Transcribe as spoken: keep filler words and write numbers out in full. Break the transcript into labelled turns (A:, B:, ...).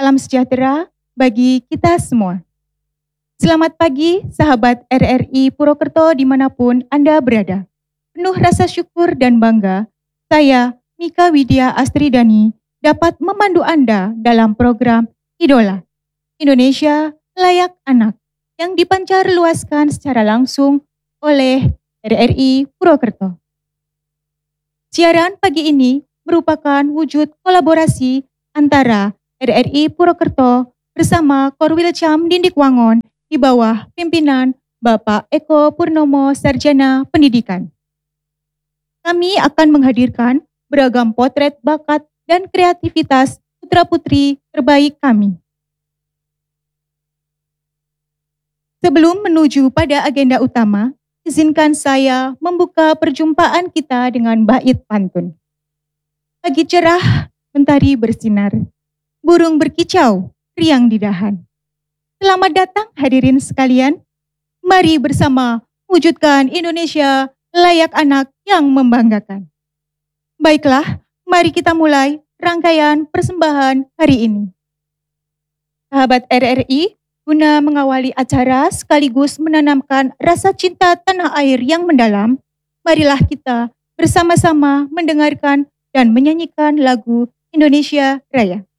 A: Salam sejahtera bagi kita semua. Selamat pagi sahabat R R I Purwokerto dimanapun Anda berada. Penuh rasa syukur dan bangga, saya Mika Widya Astridani dapat memandu Anda dalam program Idola Indonesia Layak Anak yang dipancar luaskan secara langsung oleh R R I Purwokerto. Siaran pagi ini merupakan wujud kolaborasi antara R R I Purwokerto bersama Korwilcam Dindikwangon di bawah pimpinan Bapak Eko Purnomo Sarjana Pendidikan. Kami akan menghadirkan beragam potret bakat dan kreativitas putra-putri terbaik kami. Sebelum menuju pada agenda utama, izinkan saya membuka perjumpaan kita dengan bait pantun. Pagi cerah, mentari bersinar, burung berkicau, riang di dahan. Selamat datang hadirin sekalian, mari bersama wujudkan Indonesia layak anak yang membanggakan. Baiklah, mari kita mulai rangkaian persembahan hari ini. Sahabat R R I, guna mengawali acara sekaligus menanamkan rasa cinta tanah air yang mendalam, marilah kita bersama-sama mendengarkan dan menyanyikan lagu Indonesia Raya.